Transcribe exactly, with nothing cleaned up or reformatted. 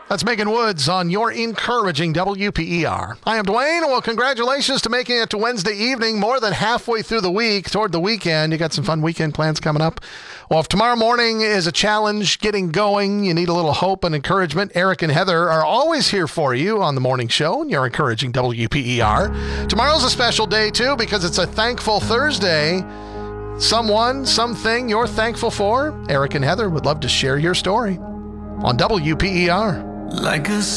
That's Megan Woods on your encouraging W P E R. I am Dwayne. Well, congratulations to making it to Wednesday evening, more than halfway through the week, toward the weekend. You got some fun weekend plans coming up. Well, if tomorrow morning is a challenge getting going, you need a little hope and encouragement, Eric and Heather are always here for you on the morning show, and you're encouraging W P E R. Tomorrow's a special day, too, because it's a Thankful Thursday. Someone, something you're thankful for, Eric and Heather would love to share your story on W P E R. Like a